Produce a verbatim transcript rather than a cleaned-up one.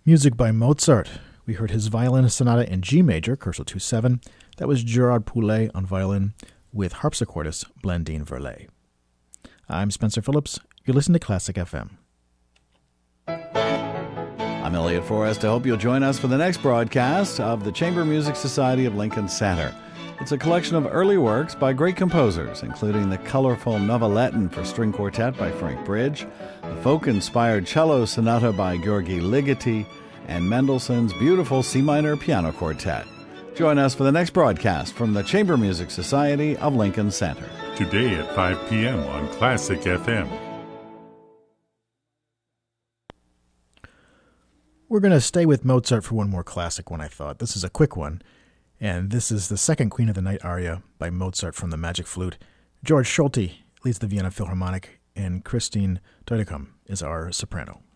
Music by Mozart. We heard his violin sonata in G major, Kursel two seven. That was Gerard Poulet on violin with harpsichordist Blandine Verlet. I'm Spencer Phillips. You're listening to Classic F M. I'm Elliot Forrest. I hope you'll join us for the next broadcast of the Chamber Music Society of Lincoln Center. It's a collection of early works by great composers, including the colorful Novelletten for String Quartet by Frank Bridge, the folk-inspired cello sonata by György Ligeti, and Mendelssohn's beautiful C minor piano quartet. Join us for the next broadcast from the Chamber Music Society of Lincoln Center. Today at five p.m. on Classic F M. We're going to stay with Mozart for one more classic one, I thought. This is a quick one, and this is the second Queen of the Night aria by Mozart from the Magic Flute. George Solti leads the Vienna Philharmonic, and Christine Deutekom is our soprano.